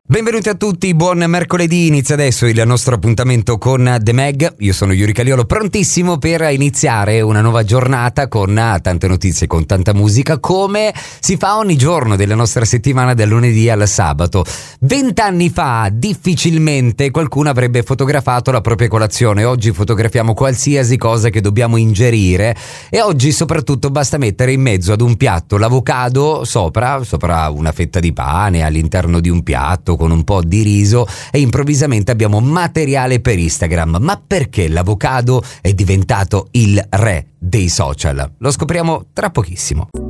Benvenuti a tutti, buon mercoledì, inizia adesso il nostro appuntamento con The Mag. Io sono Yuri Caliolo, prontissimo per iniziare una nuova giornata con tante notizie, con tanta musica, come si fa ogni giorno della nostra settimana dal lunedì al sabato. 20 anni fa difficilmente qualcuno avrebbe fotografato la propria colazione. Oggi fotografiamo qualsiasi cosa che dobbiamo ingerire e oggi soprattutto basta mettere in mezzo ad un piatto l'avocado sopra una fetta di pane, all'interno di un piatto con un po' di riso e improvvisamente abbiamo materiale per Instagram. Ma perché l'avocado è diventato il re dei social? Lo scopriamo tra pochissimo.